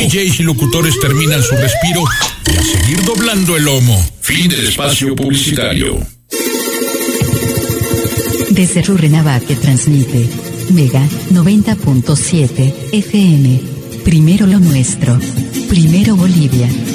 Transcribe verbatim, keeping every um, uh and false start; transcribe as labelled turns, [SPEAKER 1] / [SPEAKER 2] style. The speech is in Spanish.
[SPEAKER 1] D Js y locutores terminan su respiro y a seguir doblando el lomo. Fin del espacio publicitario.
[SPEAKER 2] Desde Rurrenabaque que transmite Mega noventa punto siete F M. Primero lo nuestro. Primero Bolivia.